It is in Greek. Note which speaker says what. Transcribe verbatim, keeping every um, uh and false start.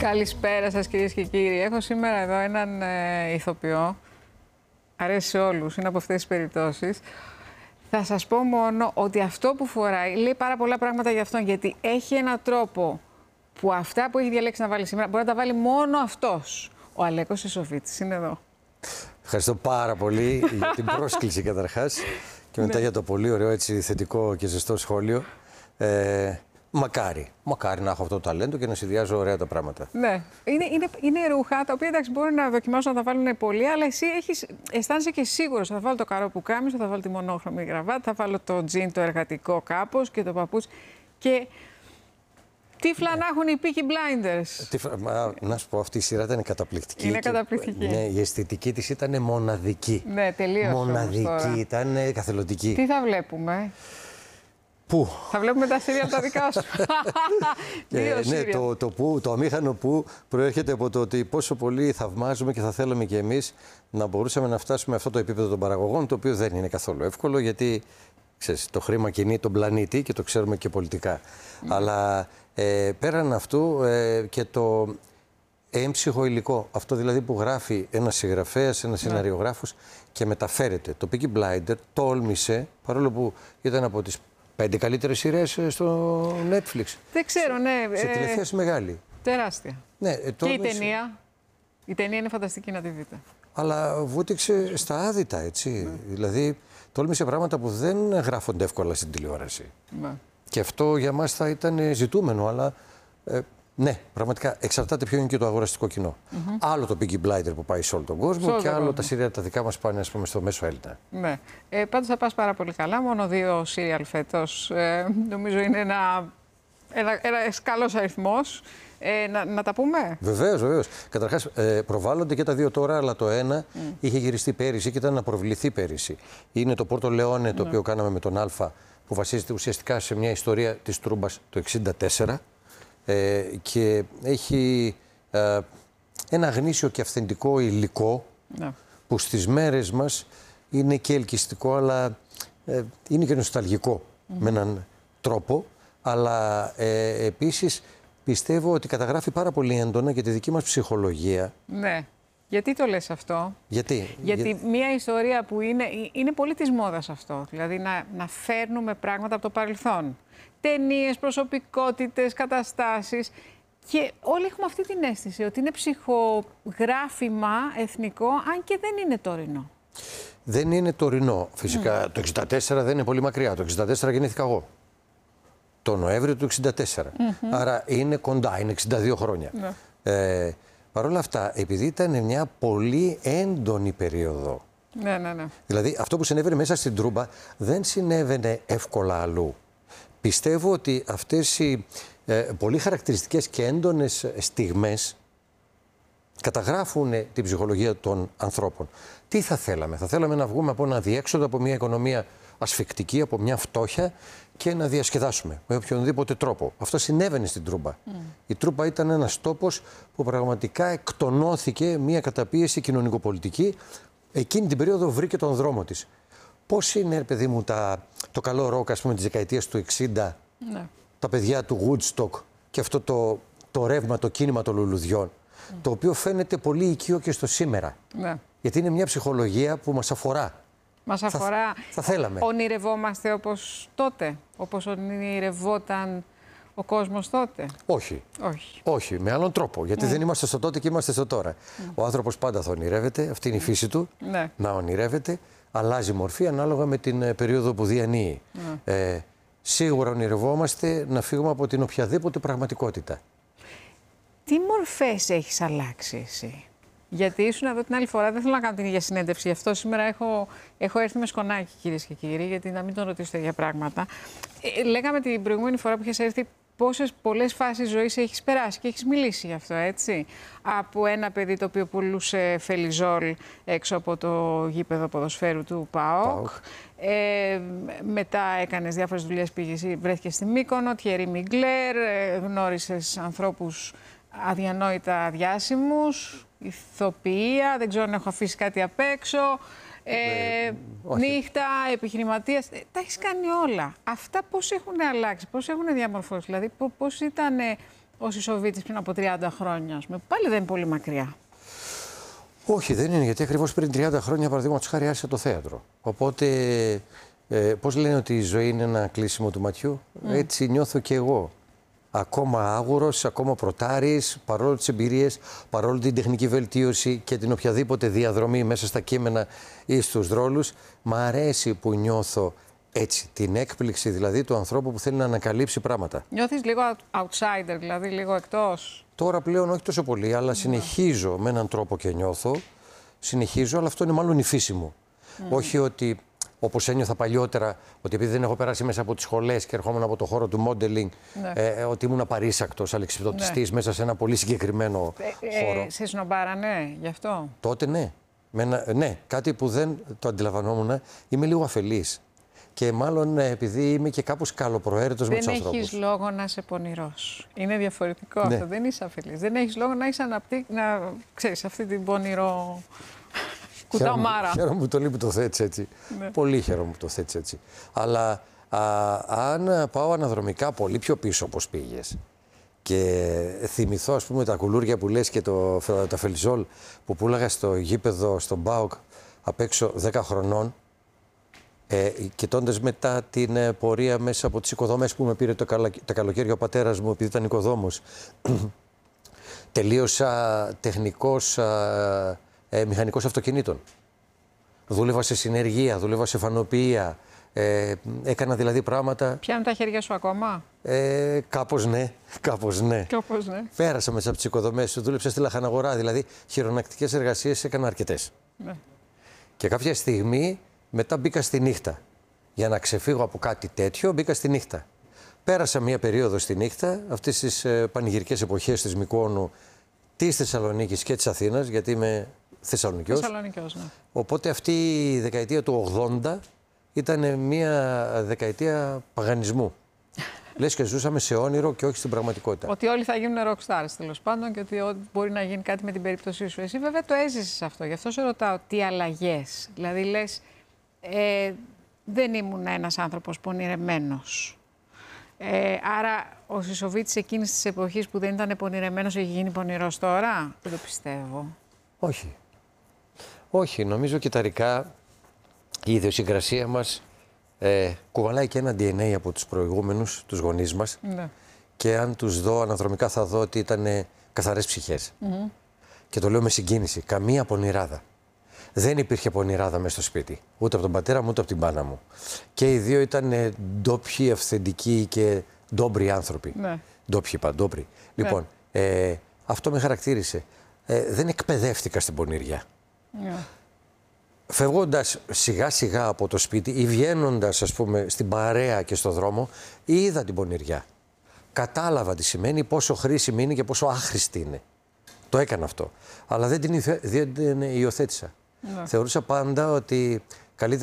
Speaker 1: Καλησπέρα σας κυρίες και κύριοι. Έχω σήμερα εδώ έναν ε, ηθοποιό. Αρέσει σε όλους, είναι από αυτές τις περιπτώσεις. Θα σας πω μόνο ότι αυτό που φοράει λέει πάρα πολλά πράγματα για αυτόν. Γιατί έχει έναν τρόπο που αυτά που έχει διαλέξει να βάλει σήμερα μπορεί να τα βάλει μόνο αυτός. Ο Αλέκος Σισοφίτης είναι εδώ.
Speaker 2: Ευχαριστώ πάρα πολύ για την πρόσκληση καταρχάς και μετά για το πολύ ωραίο έτσι, θετικό και ζεστό σχόλιο. Ε, μακάρι, μακάρι να έχω αυτό το ταλέντο και να συνδυάζω ωραία τα πράγματα.
Speaker 1: Ναι, είναι, είναι, είναι ρούχα τα οποία εντάξει, μπορεί να δοκιμάσουν να τα βάλουν πολλοί, αλλά εσύ έχεις, αισθάνεσαι και σίγουρος. Θα βάλω το καρό πουκάμισο, θα βάλω τη μονόχρωμη γραβάτα, θα βάλω το τζιν το εργατικό κάπως και το παπούτσι. Και τύφλα να έχουν οι Peaky Blinders.
Speaker 2: Τι, μα, να σου πω, αυτή η σειρά ήταν καταπληκτική.
Speaker 1: Είναι
Speaker 2: και,
Speaker 1: καταπληκτική.
Speaker 2: Ναι, η αισθητική της ήταν μοναδική.
Speaker 1: Ναι, τελείως.
Speaker 2: Μοναδική, ήταν καθελωτική.
Speaker 1: Τι θα βλέπουμε?
Speaker 2: Πού?
Speaker 1: Θα βλέπουμε τα σύρια από τα δικά σου.
Speaker 2: ε, ναι, το, το, που, το αμήχανο που προέρχεται από το ότι πόσο πολύ θαυμάζουμε και θα θέλαμε κι εμείς να μπορούσαμε να φτάσουμε αυτό το επίπεδο των παραγωγών, το οποίο δεν είναι καθόλου εύκολο, γιατί ξέρεις, το χρήμα κινεί τον πλανήτη και το ξέρουμε και πολιτικά. Mm. Αλλά ε, πέραν αυτού ε, και το έμψυχο υλικό, αυτό δηλαδή που γράφει ένας συγγραφέας, ένας σεναριογράφος και μεταφέρεται. Το Peaky Blinder τόλμησε, παρόλο που ήταν από τις πέντε καλύτερες σειρές στο Netflix.
Speaker 1: Δεν ξέρω, ναι.
Speaker 2: Σε τηλεθέαση μεγάλη.
Speaker 1: Τεράστια.
Speaker 2: Ναι,
Speaker 1: και η ταινία. Η ταινία είναι φανταστική να τη δείτε.
Speaker 2: Αλλά βούτυξε στα άδυτα, έτσι. Ναι. Δηλαδή, τόλμησε πράγματα που δεν γράφονται εύκολα στην τηλεόραση. Ναι. Και αυτό για μας θα ήταν ζητούμενο, αλλά ε, ναι, πραγματικά εξαρτάται ποιο είναι και το αγοραστικό κοινό. Mm-hmm. Άλλο το Peaky Blinder που πάει σε όλο τον κόσμο σε και άλλο κόσμο. Τα σύρια τα δικά μας πάνε, ας πούμε, στο μέσο Έλληνα.
Speaker 1: Ναι. Ε, πάντως θα πας πάρα πολύ καλά. Μόνο δύο σύριαλ φέτος. Ε, νομίζω είναι ένα, ένα, ένας καλός αριθμός. Ε, να, να τα πούμε.
Speaker 2: Βεβαίως, βεβαίως. Καταρχάς, ε, προβάλλονται και τα δύο τώρα, αλλά το ένα mm. είχε γυριστεί πέρυσι και ήταν να προβληθεί πέρυσι. Είναι το Πόρτο Λεόνε, mm. το οποίο κάναμε με τον Αλφα, που βασίζεται ουσιαστικά σε μια ιστορία της Τρούμπας το εξήντα τέσσερα. Ε, και έχει ε, ένα γνήσιο και αυθεντικό υλικό yeah. που στις μέρες μας είναι και ελκυστικό, αλλά ε, είναι και νοσταλγικό mm. με έναν τρόπο, αλλά ε, επίσης πιστεύω ότι καταγράφει πάρα πολύ έντονα και τη δική μας ψυχολογία.
Speaker 1: Ναι. Γιατί το λες αυτό?
Speaker 2: Γιατί?
Speaker 1: Γιατί
Speaker 2: Για...
Speaker 1: μια ιστορία που είναι, είναι πολύ της μόδας αυτό, δηλαδή να, να φέρνουμε πράγματα από το παρελθόν. Ταινίες, προσωπικότητες, καταστάσεις και όλοι έχουμε αυτή την αίσθηση ότι είναι ψυχογράφημα εθνικό, αν και δεν είναι τωρινό.
Speaker 2: Δεν είναι τωρινό. Φυσικά mm. το εξήντα τέσσερα δεν είναι πολύ μακριά. Το εξήντα τέσσερα γεννήθηκα εγώ. Το Νοέμβριο του εξήντα τέσσερα. Mm-hmm. Άρα είναι κοντά, είναι εξήντα δύο χρόνια. Mm. Ε, Παρ' όλα αυτά, επειδή ήταν μια πολύ έντονη περίοδο.
Speaker 1: Ναι, ναι, ναι.
Speaker 2: Δηλαδή αυτό που συνέβαινε μέσα στην Τρούμπα δεν συνέβαινε εύκολα αλλού. Πιστεύω ότι αυτές οι ε, πολύ χαρακτηριστικές και έντονες στιγμές καταγράφουν την ψυχολογία των ανθρώπων. Τι θα θέλαμε? Θα θέλαμε να βγούμε από ένα διέξοδο, από μια οικονομία ασφικτική, από μια φτώχεια και να διασκεδάσουμε με οποιονδήποτε τρόπο. Αυτό συνέβαινε στην Τρούμπα. Mm. Η Τρούμπα ήταν ένας τόπος που πραγματικά εκτονώθηκε μια καταπίεση κοινωνικοπολιτική. Εκείνη την περίοδο βρήκε τον δρόμο της. Πώς είναι, παιδί μου, τα, το καλό ροκ, ας πούμε, της δεκαετίας του εξήντα, ναι. τα παιδιά του Woodstock και αυτό το, το ρεύμα, το κίνημα των λουλουδιών, mm. το οποίο φαίνεται πολύ οικείο και στο σήμερα. Ναι. Γιατί είναι μια ψυχολογία που μας αφορά.
Speaker 1: Μας αφορά.
Speaker 2: Θα, θα θέλαμε.
Speaker 1: Ονειρευόμαστε όπως τότε, όπως ονειρευόταν ο κόσμος τότε?
Speaker 2: Όχι.
Speaker 1: Όχι.
Speaker 2: Όχι, με άλλον τρόπο. Γιατί mm. δεν είμαστε στο τότε και είμαστε στο τώρα. Mm. Ο άνθρωπος πάντα θα ονειρεύεται, αυτή είναι η φύση του, mm. να ονειρεύεται. Αλλάζει μορφή ανάλογα με την περίοδο που διανύει. Mm. Ε, σίγουρα ονειρευόμαστε να φύγουμε από την οποιαδήποτε πραγματικότητα.
Speaker 1: Τι μορφές έχεις αλλάξει εσύ? Γιατί ήσουν εδώ την άλλη φορά, δεν θέλω να κάνω την ίδια συνέντευξη, γι' αυτό σήμερα έχω, έχω έρθει με σκονάκι, κυρίες και κύριοι, γιατί να μην τον ρωτήσω τέτοια πράγματα. Ε, λέγαμε την προηγούμενη φορά που είχες έρθει πόσες πολλές φάσεις ζωής έχεις περάσει και έχεις μιλήσει γι' αυτό, έτσι. Από ένα παιδί το οποίο πουλούσε φελιζόλ έξω από το γήπεδο ποδοσφαίρου του ΠΑΟΚ. Ε, μετά έκανες διάφορες δουλειές, πήγες, βρέθηκες στη Μύκονο, Τιερί Μιγκλέρ, γνώρισες ανθρώπους αδιανόητα διάσημους, ηθοποιία, δεν ξέρω αν έχω αφήσει κάτι απ' έξω, ε, ε, νύχτα, επιχειρηματίας, ε, τα έχεις κάνει όλα. Αυτά πώς έχουν αλλάξει, πώς έχουν διαμορφώσει, δηλαδή πώς ήταν ο Σισοβίτης πριν από τριάντα χρόνια, ας πούμε, πάλι δεν είναι πολύ μακριά.
Speaker 2: Όχι, δεν είναι, γιατί ακριβώς πριν τριάντα χρόνια, παραδείγματος χάρη, άρχισε το θέατρο. Οπότε, ε, πώς λένε ότι η ζωή είναι ένα κλείσιμο του ματιού, mm. έτσι νιώθω και εγώ. Ακόμα άγουρος, ακόμα πρωτάρης, παρόλο τις εμπειρίες, παρόλο την τεχνική βελτίωση και την οποιαδήποτε διαδρομή μέσα στα κείμενα ή στους ρόλους, μ' αρέσει που νιώθω έτσι, την έκπληξη δηλαδή του ανθρώπου που θέλει να ανακαλύψει πράγματα.
Speaker 1: Νιώθεις λίγο outsider, δηλαδή λίγο εκτός?
Speaker 2: Τώρα πλέον όχι τόσο πολύ, αλλά συνεχίζω με έναν τρόπο και νιώθω. Συνεχίζω, αλλά αυτό είναι μάλλον η φύση μου. Mm. Όχι ότι, όπως ένιωθα παλιότερα, ότι επειδή δεν έχω περάσει μέσα από τις σχολές και ερχόμουν από το χώρο του modeling, ναι. ε, ότι ήμουν απαρήσακτος, αλεξιπτωτιστής, ναι. μέσα σε ένα πολύ συγκεκριμένο ε, χώρο.
Speaker 1: Ε, σε σνομπάρανε γι' αυτό?
Speaker 2: Τότε ναι. Με ένα, ναι, κάτι που δεν το αντιλαμβανόμουν, είμαι λίγο αφελής. Και μάλλον επειδή είμαι και κάπως καλοπροαίρετος με τους ανθρώπους.
Speaker 1: Δεν έχεις λόγο να είσαι πονηρός. Είναι διαφορετικό ναι. αυτό. Δεν είσαι αφελής. Δεν έχεις λόγο να έχεις αναπτύξει, να ξέρεις, αυτή την πονηρό κουταμάρα.
Speaker 2: Χαίρομαι που το λέει που το θέτεις έτσι. Ναι. Πολύ χαίρομαι που το θέτεις έτσι. Αλλά α, αν πάω αναδρομικά πολύ πιο πίσω όπως πήγες και θυμηθώ ας πούμε τα κουλούρια που λες και το, τα φελιζόλ που πουλάγα στο γήπεδο, στον ΠΑΟΚ απ' έξω δέκα χρονών, Ε, κοιτώντας μετά την ε, πορεία μέσα από τις οικοδόμες που με πήρε το, καλα... το καλοκαίρι ο πατέρας μου, επειδή ήταν οικοδόμος, τελείωσα τεχνικός ε, ε, μηχανικός αυτοκινήτων. Δούλευα σε συνεργεία, δούλευα σε φανοποιία, ε, έκανα δηλαδή πράγματα...
Speaker 1: Πιάνουν τα χέρια σου ακόμα?
Speaker 2: Ε, κάπως ναι, κάπως ναι.
Speaker 1: Κάπως ναι.
Speaker 2: Πέρασα μέσα από τις οικοδομές, δούλεψα στη λαχαναγορά, δηλαδή χειρονακτικές εργασίες έκανα αρκετές. Ναι. Και κάποια στιγμή... Μετά μπήκα στη νύχτα. Για να ξεφύγω από κάτι τέτοιο, μπήκα στη νύχτα. Πέρασα μία περίοδο στη νύχτα, αυτές τις ε, πανηγυρικές εποχές της Μυκόνου, της Θεσσαλονίκης και της Αθήνας, γιατί είμαι Θεσσαλονικιός.
Speaker 1: Θεσσαλονικιός, ναι.
Speaker 2: Οπότε αυτή η δεκαετία του ογδόντα ήταν μία δεκαετία παγανισμού. Λες και ζούσαμε σε όνειρο και όχι στην πραγματικότητα.
Speaker 1: Ότι όλοι θα γίνουν rock stars τέλος πάντων και ότι μπορεί να γίνει κάτι με την περίπτωσή σου. Εσύ βέβαια το έζησες αυτό. Γι' αυτό σε ρωτάω τι αλλαγές. Δηλαδή λες. Ε, δεν ήμουν ένας άνθρωπος πονηρεμένος. Ε, άρα ο Σισοβίτης εκείνης της εποχής που δεν ήταν πονηρεμένος έχει γίνει πονηρός τώρα? Δεν το πιστεύω.
Speaker 2: Όχι. Όχι. Νομίζω κυταρικά η ιδιοσυγκρασία μας ε, κουβαλάει και ένα ντι εν έι από τους προηγούμενους, τους γονείς μας. Ναι. Και αν τους δω αναδρομικά θα δω ότι ήταν καθαρές ψυχές. Mm-hmm. Και το λέω με συγκίνηση. Καμία πονηράδα. Δεν υπήρχε πονηράδα μέσα στο σπίτι. Ούτε από τον πατέρα μου, ούτε από την μάνα μου. Και οι δύο ήταν ντόπιοι, αυθεντικοί και ντόμπροι άνθρωποι. Ναι. Ντόπιοι είπα, ντόμπροι. Ναι. Λοιπόν, ε, αυτό με χαρακτήρισε. Ε, δεν εκπαιδεύτηκα στην πονηριά. Ναι. Φεύγοντας σιγά σιγά από το σπίτι ή βγαίνοντας, ας πούμε, στην παρέα και στο δρόμο, είδα την πονηριά. Κατάλαβα τι σημαίνει, πόσο χρήσιμη είναι και πόσο άχρηστη είναι. Το έκανα αυτό. Αλλά δεν την, υιοθέτησα. Ναι. Θεωρούσα πάντα ότι καλύτερα